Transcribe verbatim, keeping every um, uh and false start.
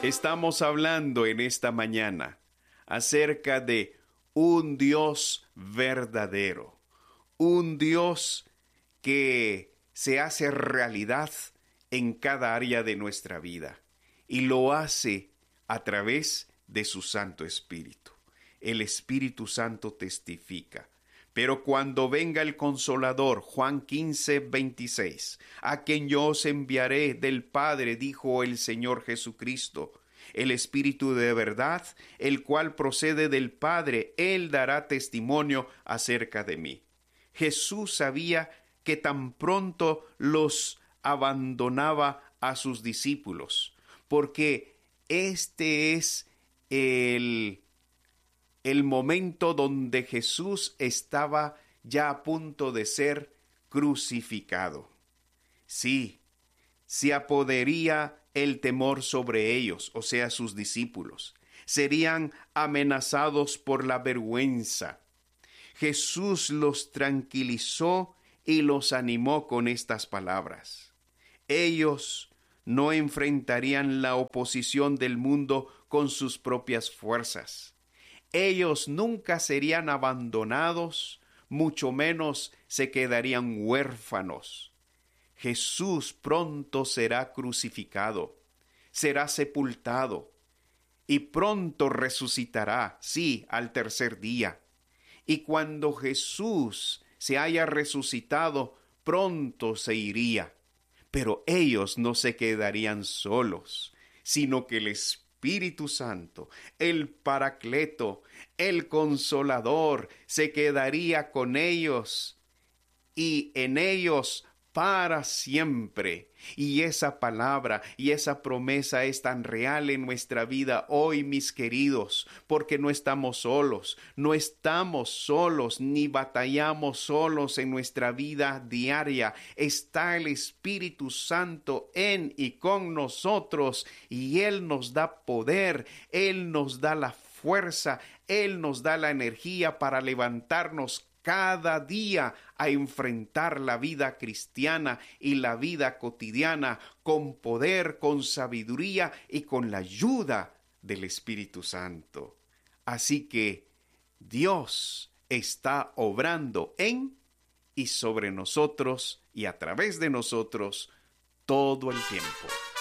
Estamos hablando en esta mañana acerca de un Dios verdadero, un Dios que se hace realidad en cada área de nuestra vida y lo hace a través de su Santo Espíritu. El Espíritu Santo testifica. Pero cuando venga el Consolador, Juan quince, veintiséis, a quien yo os enviaré del Padre, dijo el Señor Jesucristo, el Espíritu de verdad, el cual procede del Padre, Él dará testimonio acerca de mí. Jesús sabía que tan pronto los abandonaba a sus discípulos, porque este es el el momento donde Jesús estaba ya a punto de ser crucificado. Sí, se apodería el temor sobre ellos, o sea, sus discípulos. Serían amenazados por la vergüenza. Jesús los tranquilizó y los animó con estas palabras. Ellos no enfrentarían la oposición del mundo con sus propias fuerzas. Ellos nunca serían abandonados, mucho menos se quedarían huérfanos. Jesús pronto será crucificado, será sepultado y pronto resucitará, sí, al tercer día. Y cuando Jesús se haya resucitado, pronto se iría. Pero ellos no se quedarían solos, sino que el Espíritu Espíritu Santo, el Paracleto, el Consolador, se quedaría con ellos y en ellos para siempre. Y esa palabra y esa promesa es tan real en nuestra vida hoy, mis queridos, porque no estamos solos, no estamos solos ni batallamos solos en nuestra vida diaria. Está el Espíritu Santo en y con nosotros y Él nos da poder, Él nos da la fuerza, Él nos da la energía para levantarnos cada día a enfrentar la vida cristiana y la vida cotidiana con poder, con sabiduría y con la ayuda del Espíritu Santo. Así que Dios está obrando en y sobre nosotros y a través de nosotros todo el tiempo.